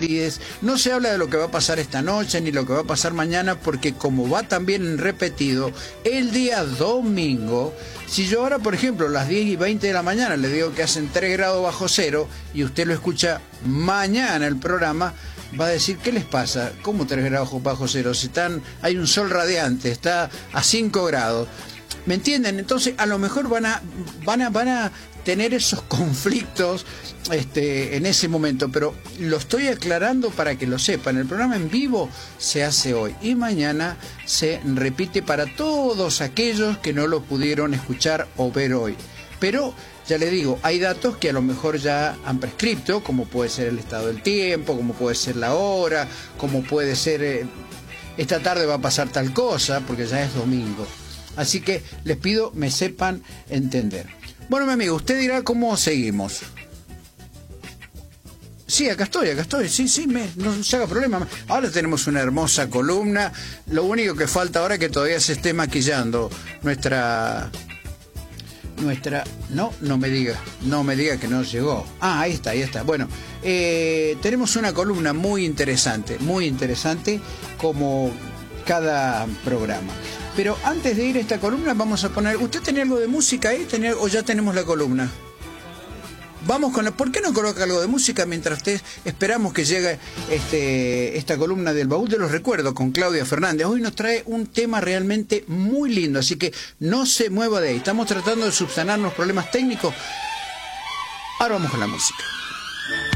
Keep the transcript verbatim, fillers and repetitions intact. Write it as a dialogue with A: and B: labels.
A: efemérides, no se habla de lo que va a pasar esta noche ni lo que va a pasar mañana, porque como va también repetido, el día domingo, si yo ahora, por ejemplo, a las diez y veinte de la mañana le digo que hacen tres grados bajo cero y usted lo escucha mañana el programa, va a decir, ¿qué les pasa? ¿Cómo tres grados bajo cero? Si están, hay un sol radiante, está a cinco grados. ¿Me entienden? Entonces, a lo mejor van a, van a, van a tener esos conflictos este, en ese momento, pero lo estoy aclarando para que lo sepan. El programa en vivo se hace hoy y mañana se repite para todos aquellos que no lo pudieron escuchar o ver hoy. Pero, ya le digo, hay datos que a lo mejor ya han prescripto, como puede ser el estado del tiempo, como puede ser la hora, como puede ser, eh, esta tarde va a pasar tal cosa, porque ya es domingo. Así que les pido me sepan entender. Bueno, mi amigo, usted dirá cómo seguimos. Sí, acá estoy, acá estoy. Sí, sí, me, no se haga problema. Ahora tenemos una hermosa columna. Lo único que falta ahora es que todavía se esté maquillando nuestra... Nuestra... No, no me diga. No me diga que no llegó. Ah, ahí está, ahí está. Bueno, eh, tenemos una columna muy interesante, muy interesante, como cada programa. Pero antes de ir a esta columna vamos a poner... ¿Usted tiene algo de música ahí? ¿Tiene, o ya tenemos la columna? Vamos con la... ¿Por qué no coloca algo de música mientras usted esperamos que llegue este, esta columna del Baúl de los Recuerdos con Claudia Fernández? Hoy nos trae un tema realmente muy lindo, así que no se mueva de ahí. Estamos tratando de subsanar los problemas técnicos. Ahora vamos con la música.